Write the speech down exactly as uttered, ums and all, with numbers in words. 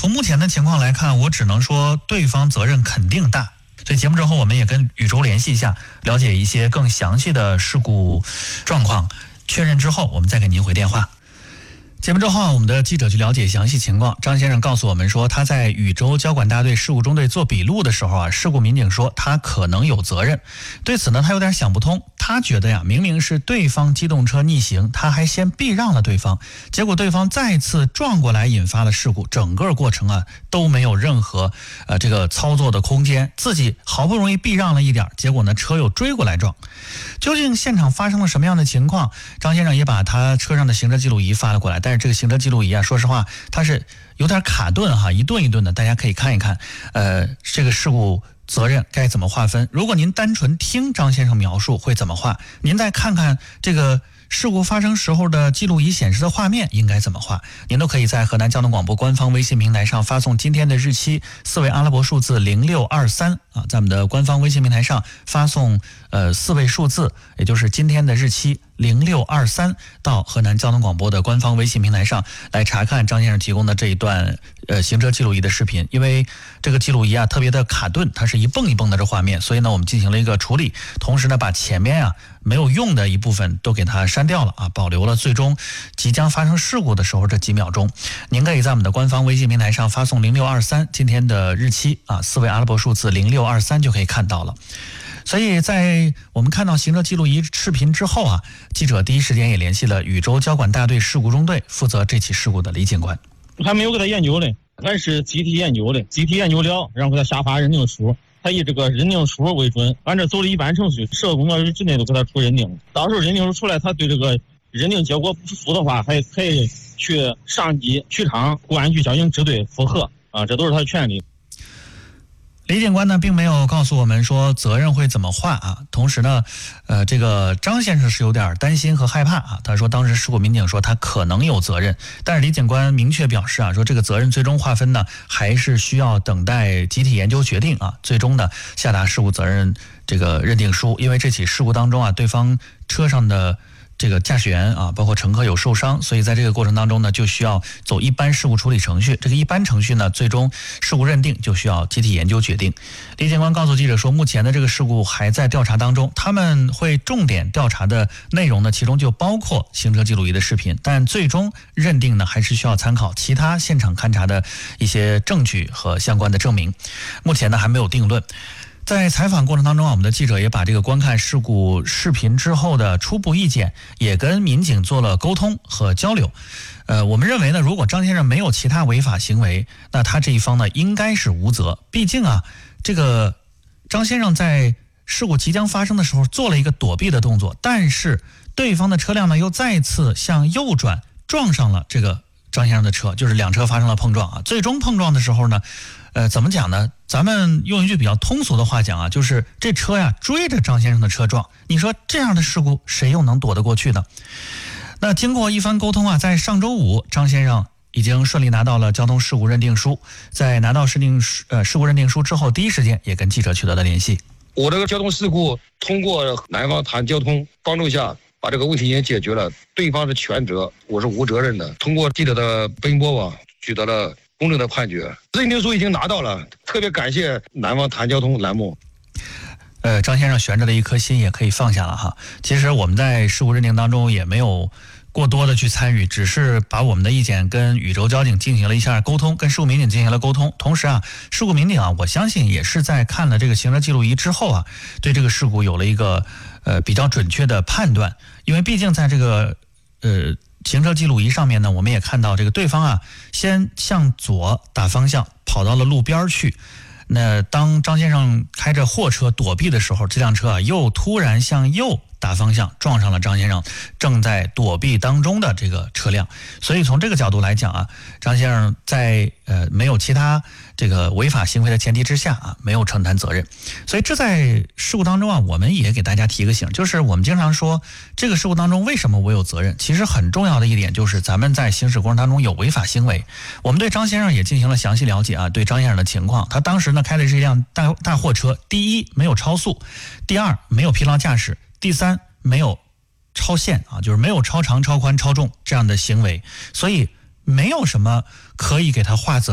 从目前的情况来看，我只能说对方责任肯定大。所以节目之后我们也跟宇宙联系一下，了解一些更详细的事故状况，确认之后我们再给您回电话。节目之后，我们的记者去了解详细情况。张先生告诉我们说，他在禹州交管大队事故中队做笔录的时候啊，事故民警说他可能有责任。对此呢，他有点想不通。他觉得呀，明明是对方机动车逆行，他还先避让了对方，结果对方再次撞过来，引发了事故。整个过程啊都没有任何呃这个操作的空间，自己好不容易避让了一点，结果呢车又追过来撞。究竟现场发生了什么样的情况？张先生也把他车上的行车记录仪发了过来，但是这个行车记录仪啊，说实话，它是有点卡顿哈，一顿一顿的，大家可以看一看，呃，这个事故责任该怎么划分。如果您单纯听张先生描述会怎么划，您再看看这个事故发生时候的记录仪显示的画面应该怎么划，您都可以在河南交通广播官方微信平台上发送今天的日期四位阿拉伯数字零六二三啊，在我们的官方微信平台上发送呃四位数字，也就是今天的日期零六二三到河南交通广播的官方微信平台上来查看张先生提供的这一段呃行车记录仪的视频。因为这个记录仪啊特别的卡顿，它是一蹦一蹦的这画面，所以呢我们进行了一个处理，同时呢把前面啊没有用的一部分都给它删掉了啊，保留了最终即将发生事故的时候这几秒钟。您可以在我们的官方微信平台上发送零六二三今天的日期啊，四位阿拉伯数字零六二三就可以看到了。所以在我们看到行车记录仪视频之后啊，记者第一时间也联系了禹州交管大队事故中队负责这起事故的李警官。 还没有给他研究嘞，俺是集体研究的，集体研究了，然后给他下发认定书，他以这个认定书为准，按照走了一般程序，十个工作日之内都给他出认定。到时候认定书出来，他对这个认定结果不服的话，还可以去上级曲昌公安局交警支队复核啊，这都是他的权利。 李警官呢并没有告诉我们说责任会怎么划啊，同时呢呃这个张先生是有点担心和害怕啊，他说当时事故民警说他可能有责任，但是李警官明确表示啊，说这个责任最终划分呢还是需要等待集体研究决定啊，最终呢下达事故责任这个认定书。因为这起事故当中啊，对方车上的这个驾驶员啊，包括乘客有受伤，所以在这个过程当中呢，就需要走一般事故处理程序。这个一般程序呢，最终事故认定就需要集体研究决定。李警官告诉记者说，目前的这个事故还在调查当中，他们会重点调查的内容呢，其中就包括行车记录仪的视频，但最终认定呢，还是需要参考其他现场勘查的一些证据和相关的证明。目前呢，还没有定论。在采访过程当中啊，我们的记者也把这个观看事故视频之后的初步意见也跟民警做了沟通和交流。呃，我们认为呢，如果张先生没有其他违法行为，那他这一方呢应该是无责。毕竟啊，这个张先生在事故即将发生的时候做了一个躲避的动作，但是对方的车辆呢又再次向右转撞上了这个张先生的车，就是两车发生了碰撞啊。最终碰撞的时候呢，呃，怎么讲呢？咱们用一句比较通俗的话讲啊，就是这车呀追着张先生的车撞，你说这样的事故谁又能躲得过去呢？那经过一番沟通啊，在上周五，张先生已经顺利拿到了交通事故认定书。在拿到事定呃事故认定书之后，第一时间也跟记者取得了联系。 我这个交通事故通过南方谈交通帮助下，把这个问题也解决了，对方是全责，我是无责任的。通过记者的奔波吧，取得了公正的判决，认定书已经拿到了，特别感谢南方谈交通栏目。 呃，张先生悬着的一颗心也可以放下了哈。其实我们在事故认定当中也没有过多的去参与，只是把我们的意见跟禹州交警进行了一下沟通，跟事故民警进行了沟通。同时啊，事故民警啊，我相信也是在看了这个行车记录仪之后啊，对这个事故有了一个呃比较准确的判断。因为毕竟在这个呃行车记录仪上面呢，我们也看到这个对方啊，先向左打方向跑到了路边去。那当张先生开着货车躲避的时候，这辆车啊又突然向右打方向撞上了张先生正在躲避当中的这个车辆。所以从这个角度来讲啊，张先生在呃没有其他这个违法行为的前提之下啊，没有承担责任。所以这在事故当中啊，我们也给大家提个醒，就是我们经常说这个事故当中为什么我有责任，其实很重要的一点就是咱们在行驶过程当中有违法行为。我们对张先生也进行了详细了解啊，对张先生的情况，他当时呢开的是一辆大大货车，第一没有超速，第二没有疲劳驾驶，第三没有超限啊，就是没有超长超宽超重这样的行为，所以没有什么可以给他划责